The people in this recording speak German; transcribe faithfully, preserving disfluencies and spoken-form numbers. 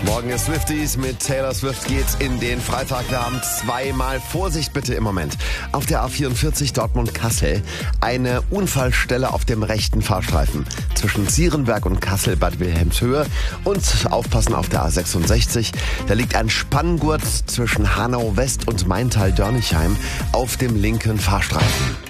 Morgen ist Swifties, mit Taylor Swift geht's in den Freitag. Wir haben zweimal Vorsicht bitte im Moment. Auf der A vierundvierzig Dortmund-Kassel eine Unfallstelle auf dem rechten Fahrstreifen zwischen Zierenberg und Kassel-Bad Wilhelmshöhe. Und aufpassen auf der A sechsundsechzig, da liegt ein Spanngurt zwischen Hanau West und Maintal-Dörnichheim auf dem linken Fahrstreifen.